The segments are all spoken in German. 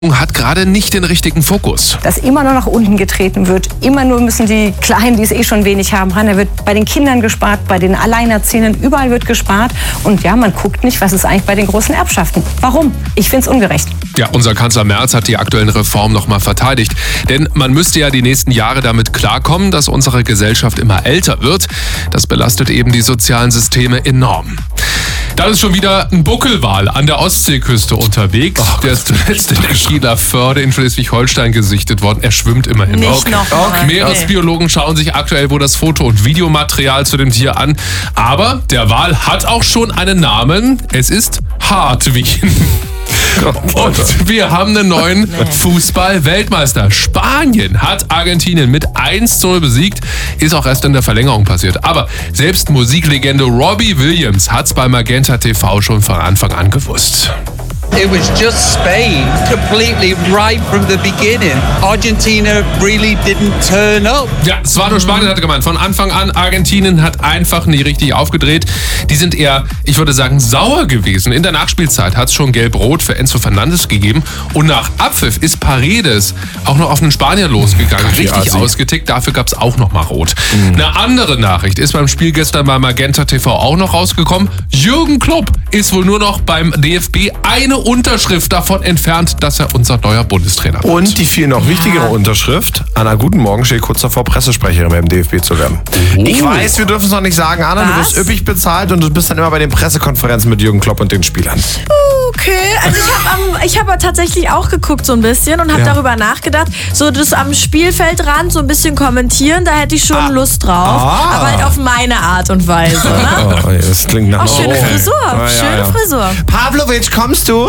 hat gerade nicht den richtigen Fokus. Dass immer nur nach unten getreten wird, immer nur müssen die Kleinen, die es eh schon wenig haben, ran. Da wird bei den Kindern gespart, bei den Alleinerziehenden, überall wird gespart. Und ja, man guckt nicht, was ist eigentlich bei den großen Erbschaften. Warum? Ich finde es ungerecht. Ja, unser Kanzler Merz hat die aktuellen Reformen nochmal verteidigt. Denn man müsste ja die nächsten Jahre damit klarkommen, dass unsere Gesellschaft immer älter wird. Das belastet eben die sozialen Systeme enorm. Dann ist schon wieder ein Buckelwal an der Ostseeküste unterwegs. Der ist zuletzt in der Kieler Förde in Schleswig-Holstein gesichtet worden. Er schwimmt immerhin noch. Meeresbiologen schauen sich aktuell wohl das Foto- und Videomaterial zu dem Tier an. Aber der Wal hat auch schon einen Namen. Es ist Hartwig. Und wir haben einen neuen Fußball-Weltmeister. Spanien hat Argentinien mit 1:0 besiegt. Ist auch erst in der Verlängerung passiert. Aber selbst Musiklegende Robbie Williams hat es bei Magenta TV schon von Anfang an gewusst. It was just Spain, completely right from the beginning. Argentina really didn't turn up. Ja, es war nur Spanien, hat er gemeint. Von Anfang an, Argentinien hat einfach nie richtig aufgedreht. Die sind eher, ich würde sagen, sauer gewesen. In der Nachspielzeit hat es schon Gelb-Rot für Enzo Fernandes gegeben. Und nach Abpfiff ist Paredes auch noch auf einen Spanier losgegangen. Richtig ausgetickt, dafür gab es auch noch mal Rot. Eine andere Nachricht ist beim Spiel gestern bei Magenta TV auch noch rausgekommen. Jürgen Klopp ist wohl nur noch beim DFB eine Unterschrift davon entfernt, dass er unser neuer Bundestrainer wird. Und die viel noch wichtigere Unterschrift, Anna, guten Morgen, steht kurz davor, Pressesprecherin beim DFB zu werden. Ich weiß, wir dürfen es noch nicht sagen, Anna, du wirst üppig bezahlt und du bist dann immer bei den Pressekonferenzen mit Jürgen Klopp und den Spielern. Okay, also ich habe tatsächlich auch geguckt so ein bisschen und habe darüber nachgedacht, so das am Spielfeldrand so ein bisschen kommentieren, da hätte ich schon Lust drauf, aber halt auf meine Art und Weise. Ne? Oh, das klingt nach schöne Frisur, schöne Frisur. Pavlovic, kommst du?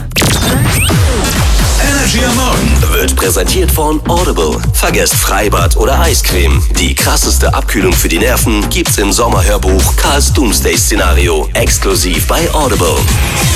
Energy am Morgen wird präsentiert von Audible. Vergesst Freibad oder Eiscreme. Die krasseste Abkühlung für die Nerven gibt's im Sommerhörbuch Karls Doomsday-Szenario. Exklusiv bei Audible.